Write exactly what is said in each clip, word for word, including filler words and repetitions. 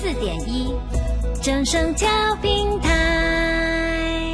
四点一，正声调频台。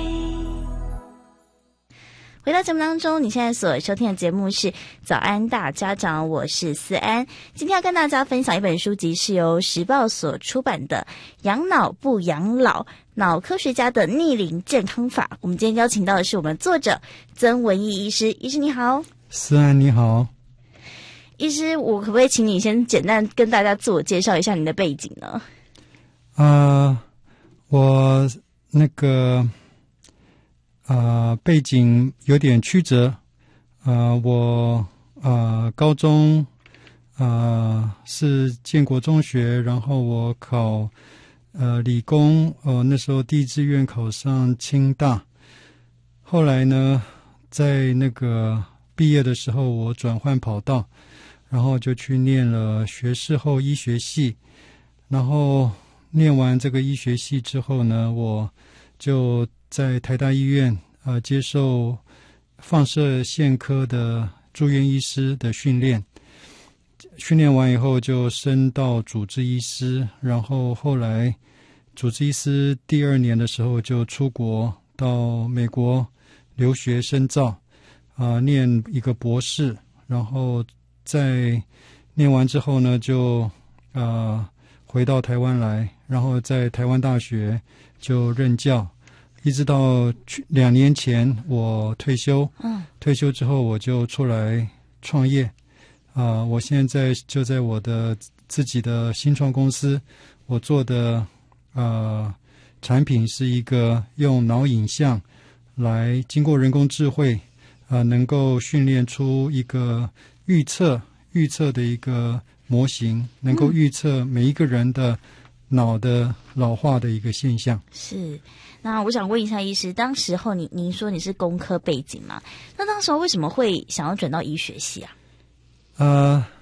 回到节目当中，你现在所收听的节目是早安大家长，我是思安。今天要跟大家分享一本书籍，是由时报所出版的《养脑不养老：脑科学家的逆龄健康法》。我们今天邀请到的是我们作者曾文义医师。医师你好。 思安你好。 医师，我可不可以请你先简单跟大家自我介绍一下你的背景呢？ 呃，我那个呃背景有点曲折。呃，我呃高中呃是建国中学，然后我考呃理工，呃那时候第一志愿考上清大。后来呢，在那个毕业的时候，我转换跑道。然后就去念了学士后医学系，然后念完这个医学系之后呢，我就在台大医院呃接受放射线科的住院医师的训练，训练完以后就升到主治医师，然后后来主治医师第二年的时候就出国到美国留学深造，啊、呃，念一个博士，然后在念完之后呢，就呃回到台湾来，然后在台湾大学就任教，一直到去两年前我退休。嗯，退休之后我就出来创业。啊、呃，我现在就在我的自己的新创公司，我做的呃产品是一个用脑影像来经过人工智慧，啊、呃，能够训练出一个预测预测的一个模型，能够预测每一个人的脑的老化的一个现象。 是，那我想问一下医师，当时候你您说你是工科背景嘛？那当时候为什么会想要转到医学系啊？ 呃，